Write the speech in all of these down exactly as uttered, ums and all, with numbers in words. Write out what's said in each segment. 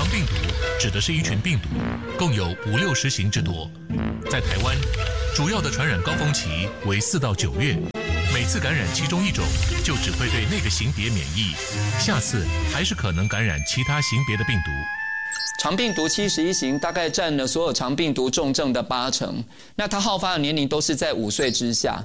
病毒指的是一群病毒，共有五六十型之多。在台湾，主要的传染高峰期为四到九月，每次感染其中一种，就只会对那个型别免疫，下次还是可能感染其他型别的病毒。 肠病毒七十一型大概占了所有肠病毒重症的八成，那它好发的年龄都是在五岁之下。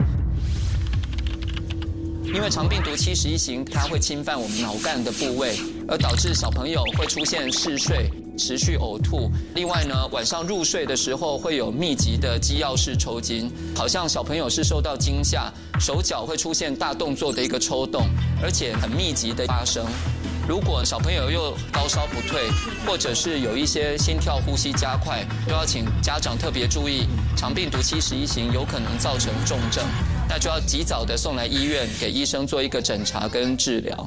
因为肠病毒七十一型，它会侵犯我们脑干的部位，而导致小朋友会出现嗜睡、持续呕吐。另外呢，晚上入睡的时候会有密集的肌药式抽筋，好像小朋友是受到惊吓，手脚会出现大动作的一个抽动，而且很密集的发生。如果小朋友又高烧不退，或者是有一些心跳、呼吸加快，都要请家长特别注意，肠病毒七十一型有可能造成重症，那就要及早的送来医院，给医生做一个诊查跟治疗。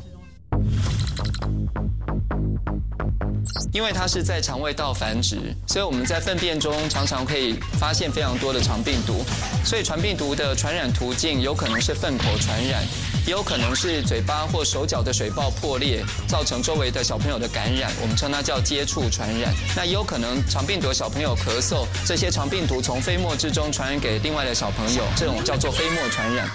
因为它是在肠胃道繁殖，所以我们在粪便中常常可以发现非常多的肠病毒。所以传病毒的传染途径有可能是粪口传染，也有可能是嘴巴或手脚的水泡破裂，造成周围的小朋友的感染，我们称它叫接触传染。那也有可能肠病毒小朋友咳嗽，这些肠病毒从飞沫之中传染给另外的小朋友，这种叫做飞沫传染。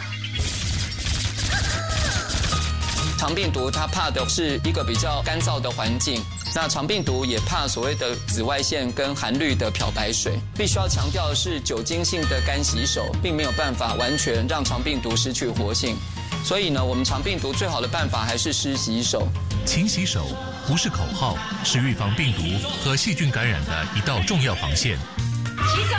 肠病毒它怕的是一个比较干燥的环境，那肠病毒也怕所谓的紫外线跟含氯的漂白水。必须要强调的是，酒精性的干洗手并没有办法完全让肠病毒失去活性，所以呢，我们肠病毒最好的办法还是湿洗手。 勤洗手不是口号，是预防病毒和细菌感染的一道重要防线。 洗手